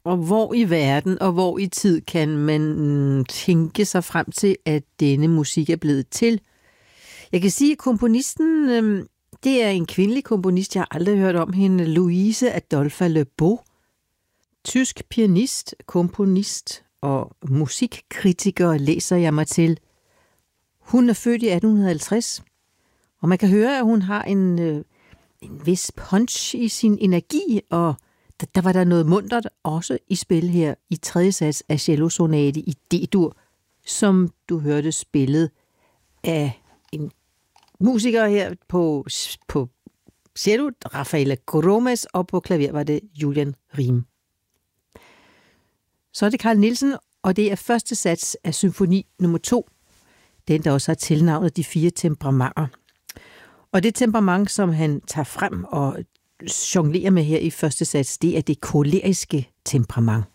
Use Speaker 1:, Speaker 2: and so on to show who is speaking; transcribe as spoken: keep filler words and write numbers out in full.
Speaker 1: Og hvor i verden og hvor i tid kan man tænke sig frem til, at denne musik er blevet til? Jeg kan sige, at komponisten, det er en kvindelig komponist, jeg har aldrig hørt om hende, Louise Adolphe Lebeau. Tysk pianist, komponist og musikkritiker læser jeg mig til. Hun er født i atten halvtreds, og man kan høre, at hun har en, en vis punch i sin energi, og der, der var der noget muntert også i spil her i tredje sats af cellosonate i D-dur, som du hørte spillet af en musiker her på, på cello, Rafaela Gomez, og på klaver var det Julian Riem. Så er det Carl Nielsen, og det er første sats af symfoni nummer to, den der også har tilnavnet De fire temperamenter. Og det temperament, som han tager frem og jonglerer med her i første sats, det er det koleriske temperament.